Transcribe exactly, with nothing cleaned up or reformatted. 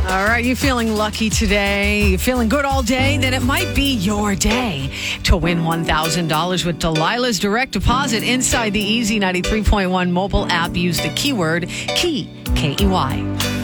All right, you feeling lucky today? You feeling good all day? Then it might be your day to win one thousand dollars with Delilah's direct deposit inside the Easy ninety-three point one mobile app. Use the keyword KEY, K E Y.